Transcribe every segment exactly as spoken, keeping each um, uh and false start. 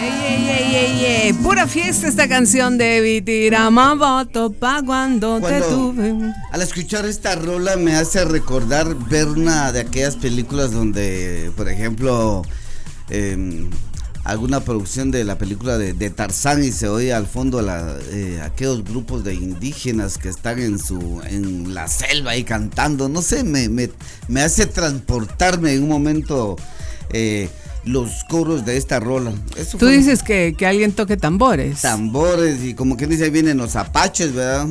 Ey, ey, ey, ey, pura fiesta esta canción de Vitirama voto pa' cuando, cuando te tuve. Al escuchar esta rola me hace recordar ver una de aquellas películas donde, por ejemplo, eh, alguna producción de la película de, de Tarzán y se oye al fondo la, eh, aquellos grupos de indígenas que están en su en la selva ahí cantando. No sé, me, me, me hace transportarme en un momento eh, los coros de esta rola. Eso Tú dices que, que alguien toque tambores. Tambores y como que dice, ahí vienen los apaches, ¿verdad?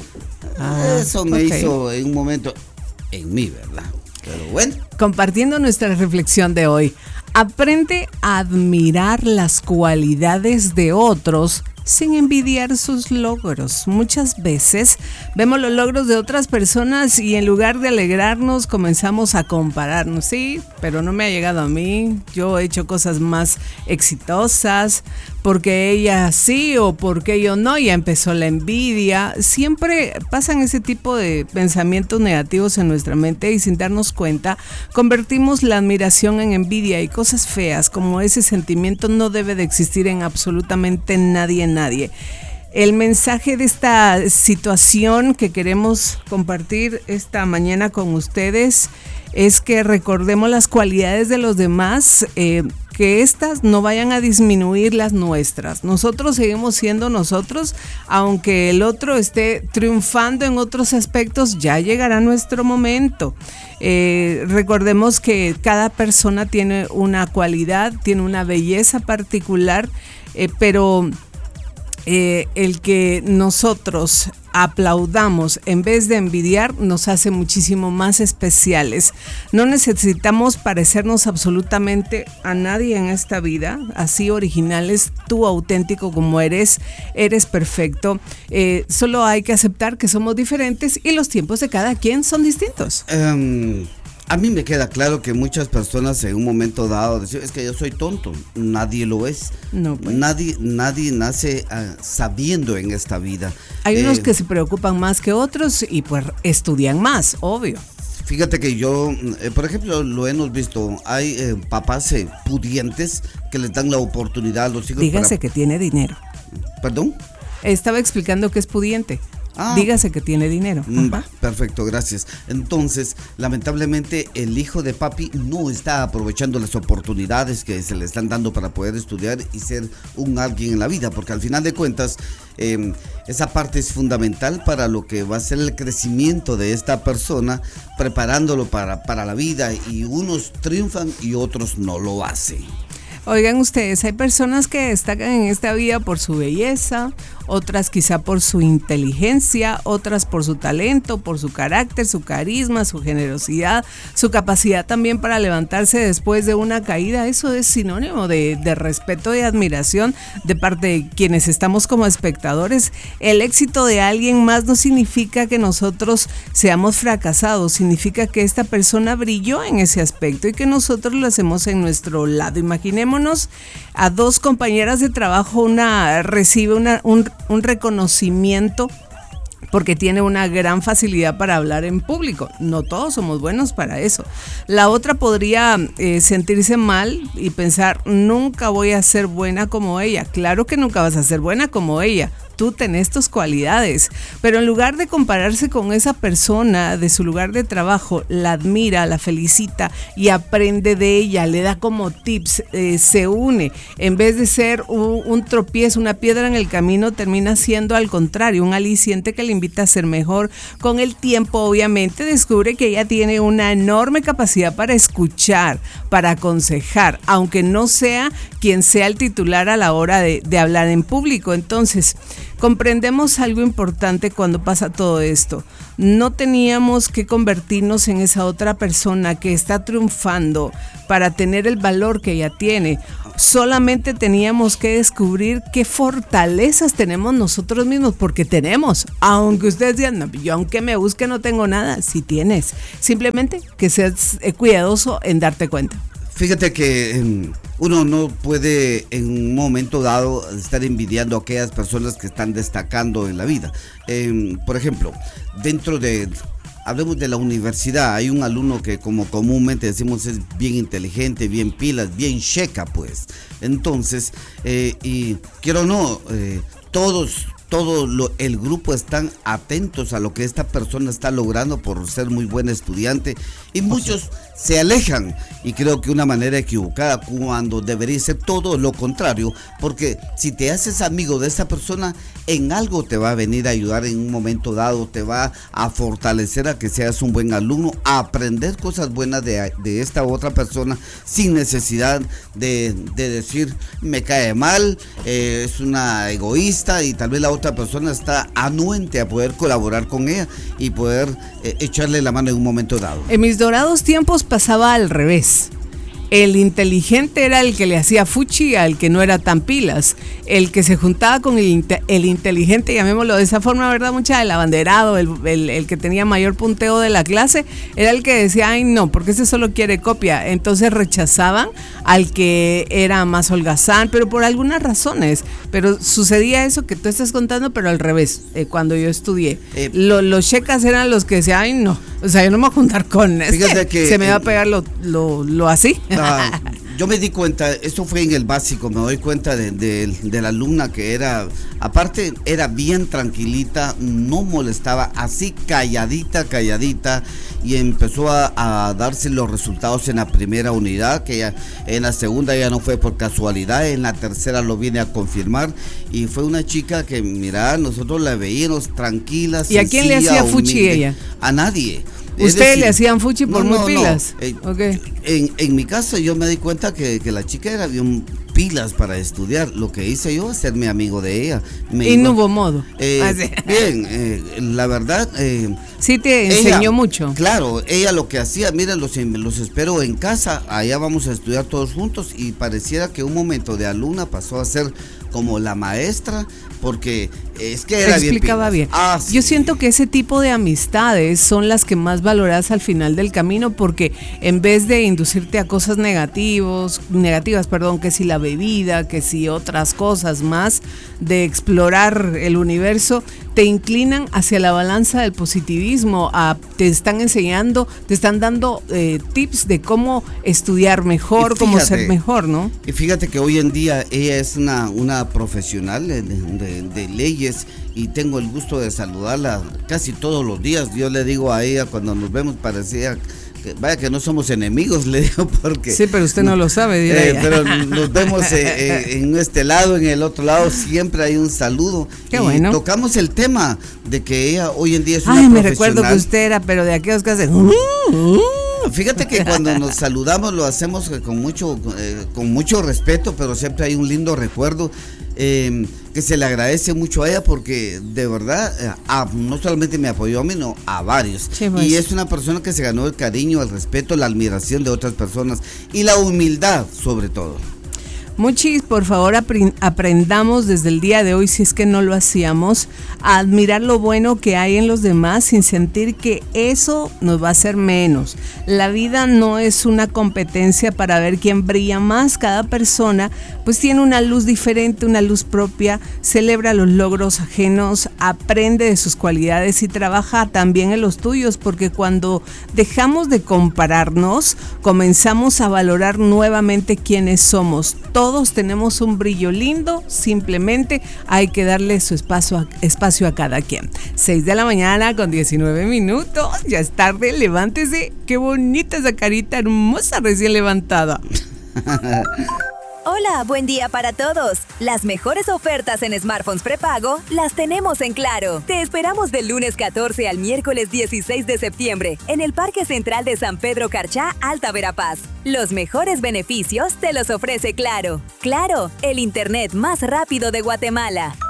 Ah, Eso me okay. hizo en un momento en mí, ¿verdad? Pero bueno. Compartiendo nuestra reflexión de hoy. Aprende a admirar las cualidades de otros sin envidiar sus logros. Muchas veces vemos los logros de otras personas y en lugar de alegrarnos comenzamos a compararnos. Sí, pero no me ha llegado a mí. Yo he hecho cosas más exitosas. Porque ella sí o porque yo no, ya empezó la envidia. Siempre pasan ese tipo de pensamientos negativos en nuestra mente y sin darnos cuenta convertimos la admiración en envidia y cosas feas como ese sentimiento no debe de existir en absolutamente nadie, nadie. El mensaje de esta situación que queremos compartir esta mañana con ustedes es que recordemos las cualidades de los demás, eh, que estas no vayan a disminuir las nuestras. Nosotros seguimos siendo nosotros, aunque el otro esté triunfando en otros aspectos, ya llegará nuestro momento. Eh, recordemos que cada persona tiene una cualidad, tiene una belleza particular, eh, pero eh, el que nosotros aplaudamos en vez de envidiar nos hace muchísimo más especiales. No necesitamos parecernos absolutamente a nadie en esta vida, así originales, tú auténtico como eres, eres perfecto. Eh, solo hay que aceptar que somos diferentes y los tiempos de cada quien son distintos. Um... A mí me queda claro que muchas personas en un momento dado dicen, es que yo soy tonto, nadie lo es. No, pues. Nadie, nadie nace uh, sabiendo en esta vida. Hay eh, unos que se preocupan más que otros y pues estudian más, obvio. Fíjate que yo, eh, por ejemplo, lo hemos visto, hay eh, papás eh, pudientes que les dan la oportunidad a los hijos. Dígase para... que tiene dinero. ¿Perdón? Estaba explicando que es pudiente. Ah, dígase que tiene dinero. Va, perfecto, gracias. Entonces, lamentablemente, el hijo de papi no está aprovechando las oportunidades que se le están dando para poder estudiar y ser un alguien en la vida, porque al final de cuentas, eh, esa parte es fundamental para lo que va a ser el crecimiento de esta persona, preparándolo para, para la vida, y unos triunfan y otros no lo hacen. Oigan ustedes, hay personas que destacan en esta vida por su belleza, otras quizá por su inteligencia, otras por su talento, por su carácter, su carisma, su generosidad, su capacidad también para levantarse después de una caída. Eso es sinónimo de, de respeto y admiración de parte de quienes estamos como espectadores. El éxito de alguien más no significa que nosotros seamos fracasados, significa que esta persona brilló en ese aspecto y que nosotros lo hacemos en nuestro lado. Imaginémonos a dos compañeras de trabajo, una recibe una, un, un reconocimiento porque tiene una gran facilidad para hablar en público. No todos somos buenos para eso. La otra podría eh, sentirse mal y pensar, nunca voy a ser buena como ella. Claro que nunca vas a ser buena como ella. Tú tenés tus cualidades, pero en lugar de compararse con esa persona de su lugar de trabajo, la admira, la felicita y aprende de ella, le da como tips, eh, se une. En vez de ser un, un tropiezo, una piedra en el camino, termina siendo al contrario, un aliciente que le invita a ser mejor. Con el tiempo, obviamente, descubre que ella tiene una enorme capacidad para escuchar, para aconsejar, aunque no sea quien sea el titular a la hora de, de hablar en público. Entonces, comprendemos algo importante cuando pasa todo esto. No teníamos que convertirnos en esa otra persona que está triunfando para tener el valor que ella tiene. Solamente teníamos que descubrir qué fortalezas tenemos nosotros mismos, porque tenemos, aunque ustedes digan, no, yo aunque me busque no tengo nada, sí tienes. Simplemente que seas cuidadoso en darte cuenta. Fíjate que um, uno no puede en un momento dado estar envidiando a aquellas personas que están destacando en la vida. Eh, por ejemplo, dentro de hablemos de la universidad. Hay un alumno que, como comúnmente decimos, es bien inteligente, bien pilas, bien checa, pues. Entonces, eh, y quiero o no, eh, todos... todo lo, el grupo están atentos a lo que esta persona está logrando por ser muy buen estudiante, y muchos se alejan, y creo que una manera equivocada, cuando debería ser todo lo contrario, porque si te haces amigo de esta persona, en algo te va a venir a ayudar en un momento dado, te va a fortalecer a que seas un buen alumno, a aprender cosas buenas de, de esta otra persona, sin necesidad de, de decir me cae mal, eh, es una egoísta, y tal vez la otra persona está anuente a poder colaborar con ella y poder eh, echarle la mano en un momento dado. En mis dorados tiempos pasaba al revés. El inteligente era el que le hacía fuchi al que no era tan pilas. El que se juntaba con el, el inteligente, llamémoslo de esa forma, ¿verdad? Mucha, el abanderado, el, el, el que tenía mayor punteo de la clase, era el que decía, ay no, porque ese solo quiere copia. Entonces rechazaban al que era más holgazán, pero por algunas razones. Pero sucedía eso que tú estás contando, pero al revés, eh, cuando yo estudié. Eh, lo, los checas eran los que decían, ay no, o sea, yo no me voy a juntar con este, que, se me va a pegar lo, lo, lo así. Ah, yo me di cuenta, esto fue en el básico, me doy cuenta de, de, de la alumna que era, aparte era bien tranquilita, no molestaba, así calladita, calladita, y empezó a, a darse los resultados en la primera unidad, que ya, en la segunda ya no fue por casualidad, en la tercera lo viene a confirmar, y fue una chica que, mira, nosotros la veíamos tranquila. ¿Y a quién le hacía fuchi ella? A nadie. ¿Ustedes le hacían fuchi por no, muy no, pilas? No. Eh, okay. en, en mi caso yo me di cuenta que, que la chica era bien pilas para estudiar. Lo que hice yo, hacerme amigo de ella. Me y iba, no hubo modo. Eh, bien, eh, la verdad... Eh, sí te enseñó ella, mucho. Claro, ella lo que hacía, miren, los, los espero en casa, allá vamos a estudiar todos juntos, y pareciera que un momento de alumna pasó a ser como la maestra, porque es que era bien explicaba bien. Ah, sí. Yo siento que ese tipo de amistades son las que más valoras al final del camino, porque en vez de inducirte a cosas negativos, negativas, perdón, que si la bebida, que si otras cosas más, de explorar el universo, te inclinan hacia la balanza del positivismo, a, te están enseñando, te están dando eh, tips de cómo estudiar mejor, fíjate, cómo ser mejor, ¿no? Y fíjate que hoy en día ella es una, una profesional de, de, de leyes, y tengo el gusto de saludarla casi todos los días. Yo le digo a ella cuando nos vemos, parecía que, vaya que no somos enemigos, le digo, porque... Sí, pero usted no lo sabe, diré. Eh, pero nos vemos eh, eh, en este lado, en el otro lado, siempre hay un saludo. Qué y bueno. Tocamos el tema de que ella hoy en día es una Ay, profesional. me recuerdo que usted era, pero de aquellos que hacen... Fíjate que cuando nos saludamos lo hacemos con mucho, eh, con mucho respeto, pero siempre hay un lindo recuerdo. Eh, que se le agradece mucho a ella, porque de verdad eh, a, no solamente me apoyó a mí, no, a varios. Sí, pues. Y es una persona que se ganó el cariño, el respeto, la admiración de otras personas, y la humildad sobre todo. Muchis, por favor, aprendamos desde el día de hoy, si es que no lo hacíamos, a admirar lo bueno que hay en los demás sin sentir que eso nos va a hacer menos. La vida no es una competencia para ver quién brilla más. Cada persona pues tiene una luz diferente, una luz propia, celebra los logros ajenos, aprende de sus cualidades y trabaja también en los tuyos, porque cuando dejamos de compararnos, comenzamos a valorar nuevamente quiénes somos. Todos tenemos un brillo lindo, simplemente hay que darle su espacio a, espacio a cada quien. seis de la mañana con diecinueve minutos, ya es tarde, levántese, qué bonita esa carita hermosa recién levantada. Hola, buen día para todos. Las mejores ofertas en smartphones prepago las tenemos en Claro. Te esperamos del lunes catorce al miércoles dieciséis de septiembre en el Parque Central de San Pedro Carchá, Alta Verapaz. Los mejores beneficios te los ofrece Claro. Claro, el internet más rápido de Guatemala.